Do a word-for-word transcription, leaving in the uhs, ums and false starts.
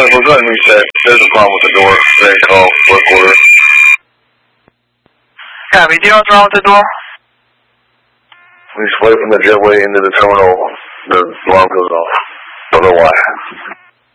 We're going to reset. There's a problem with the door. They call work order. Copy. Do you know what's wrong with the door? We just wait from the jetway into the terminal. The alarm goes off. Don't know why.